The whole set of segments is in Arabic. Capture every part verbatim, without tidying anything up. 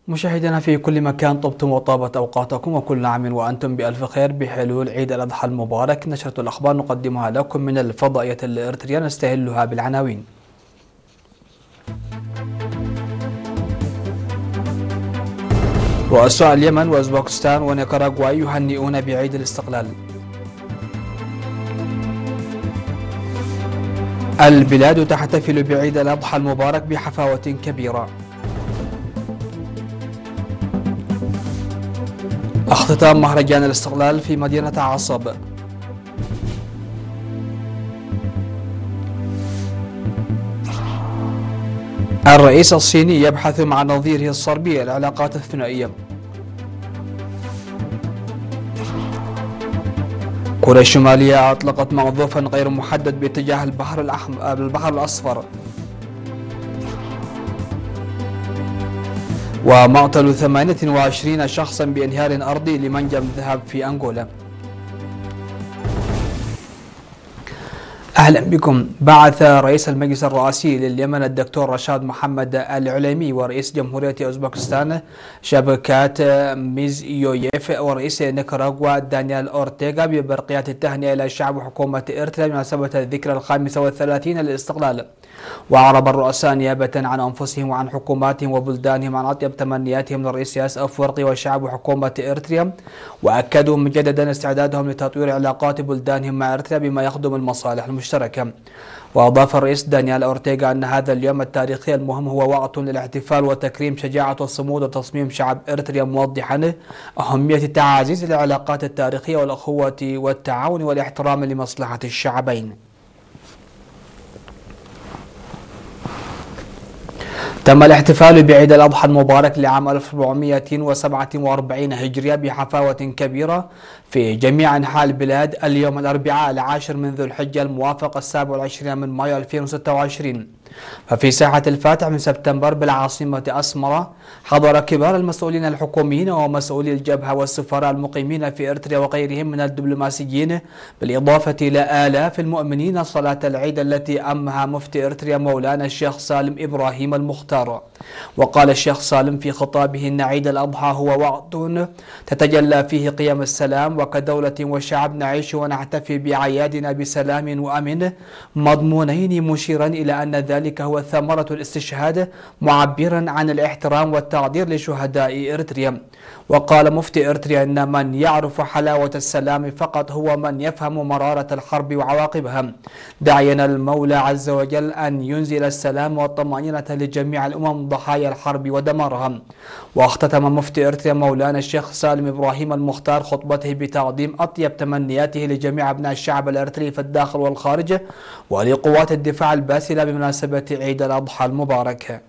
مشاهدينا في كل مكان، طبتم وطابت أوقاتكم وكل عام وأنتم بألف خير. بحلول عيد الأضحى المبارك نشرة الأخبار نقدمها لكم من الفضائية الإريترية، نستهلها بالعناوين. رؤساء اليمن وأوزبكستان ونيكاراغوا يهنئون بعيد الاستقلال. البلاد تحتفل بعيد الأضحى المبارك بحفاوة كبيرة. اختتام مهرجان الاستقلال في مدينة عصب. الرئيس الصيني يبحث مع نظيره الصربي العلاقات الثنائية. كوريا الشمالية أطلقت موظوفا غير محدد باتجاه البحر الأحمر البحر الأصفر. ومقتل ثمانية وعشرين شخصا بانهيار أرضي لمنجم ذهب في أنغولا. أهلا بكم. بعث رئيس المجلس الرئاسي لليمن الدكتور رشاد محمد العليمي ورئيس جمهورية أوزبكستان شافكات ميرزيويف ورئيس نيكاراغوا دانيال أورتيغا ببرقيات التهنئة إلى شعب وحكومة إريتريا بمناسبة الذكرى الخامسة والثلاثين للاستقلال. وأعرب الرؤساء نيابة عن أنفسهم وعن حكوماتهم وبلدانهم عن أطيب تمنياتهم للرئيس سياس أفورقي وشعب وحكومة إريتريا، وأكدوا مجددا استعدادهم لتطوير علاقات بلدانهم مع إريتريا بما يخدم المصالح المشتركة. وأضاف الرئيس دانيال أورتيغا أن هذا اليوم التاريخي المهم هو وقت للاحتفال وتكريم شجاعة وصمود وتصميم شعب إريتريا، موضحا أهمية تعزيز العلاقات التاريخية والأخوة والتعاون والاحترام لمصلحة الشعبين. تم الاحتفال بعيد الأضحى المبارك لعام ألف وأربعمائة وسبعة وأربعين هجرية بحفاوة كبيرة في جميع أنحاء البلاد اليوم الأربعاء العاشر من ذو الحجة الموافق السابع والعشرين من مايو ألفين وستة وعشرين. ففي ساحة الفاتح من سبتمبر بالعاصمة أسمرة حضر كبار المسؤولين الحكوميين ومسؤولي الجبهة والسفراء المقيمين في إريتريا وغيرهم من الدبلوماسيين، بالإضافة إلى آلاف المؤمنين صلاة العيد التي أمها مفتي إريتريا مولانا الشيخ سالم إبراهيم المختار. وقال الشيخ سالم في خطابه إن عيد الأضحى هو وقت تتجلى فيه قيم السلام، وكدولة وشعب نعيش ونحتفي بأعيادنا بسلام وأمن مضمونين، مشيرا إلى أن ذلك هو ثمرة الاستشهاد، معبرا عن الاحترام والتقدير لشهداء إريتريا. وقال مفتي إريتريا إن من يعرف حلاوة السلام فقط هو من يفهم مرارة الحرب وعواقبها، داعيا المولى عز وجل أن ينزل السلام والطمأنينة لجميع الأمم ضحايا الحرب ودمارها. واختتم مفتي إريتريا مولانا الشيخ سالم إبراهيم المختار خطبته بتقديم أطيب تمنياته لجميع أبناء الشعب الإريتري في الداخل والخارج ولقوات الدفاع الباسلة بمناسبة عيد الأضحى المبارك.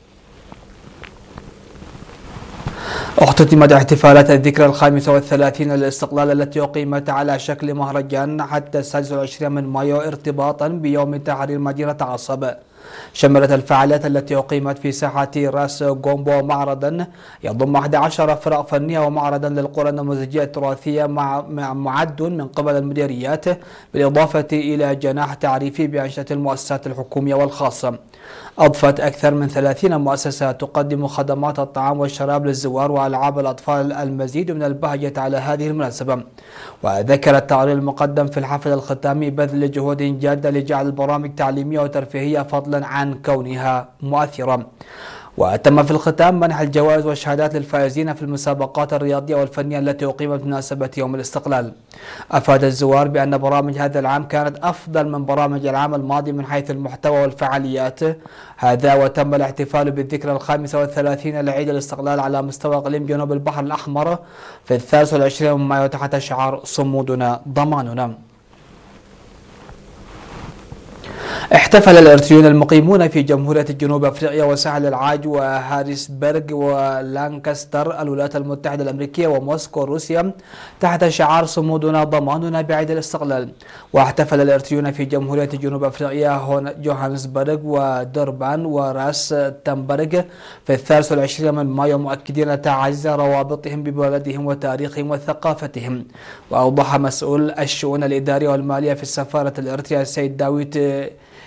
اختتمت احتفالات الذكرى الخامسة والثلاثين للاستقلال التي أقيمت على شكل مهرجان حتى السادس والعشرين من مايو ارتباطا بيوم تحرير مدينة عصب. شملت الفعاليات التي أقيمت في ساحة راس غومبو معرضا يضم أحد عشر فرق فنية ومعرضا للقرى النموذجية التراثية مع معد من قبل المديريات، بالإضافة إلى جناح تعريفي بأنشطة المؤسسات الحكومية والخاصة. أضفت أكثر من ثلاثين مؤسسة تقدم خدمات الطعام والشراب للزوار وألعاب الأطفال المزيد من البهجة على هذه المناسبة. وذكر التقرير المقدم في الحفل الختامي بذل جهود جادة لجعل البرامج تعليمية وترفيهية فضلا عن كونها مؤثرة. وتم في الختام منح الجوائز والشهادات للفائزين في المسابقات الرياضية والفنية التي أقيمت بمناسبة يوم الاستقلال. أفاد الزوار بأن برامج هذا العام كانت أفضل من برامج العام الماضي من حيث المحتوى والفعاليات. هذا وتم الاحتفال بالذكرى الخامسة والثلاثين لعيد الاستقلال على مستوى إقليم جنوب البحر الأحمر في الثالث والعشرين من مايو تحت شعار صمودنا ضماننا. احتفل الإريتريون المقيمون في جمهورية جنوب أفريقيا وساحل العاج وهاريسبرغ ولانكستر الولايات المتحدة الأمريكية وموسكو روسيا تحت شعار صمودنا ضماننا بعيد الاستقلال. واحتفل الإريتريون في جمهورية جنوب أفريقيا جوهانسبرغ ودربان وراس تنبرغ في الثالث والعشرين من مايو، مؤكدين تعزيز روابطهم ببلدهم وتاريخهم وثقافتهم. وأوضح مسؤول الشؤون الإدارية والمالية في السفارة الإريترية السيد داويد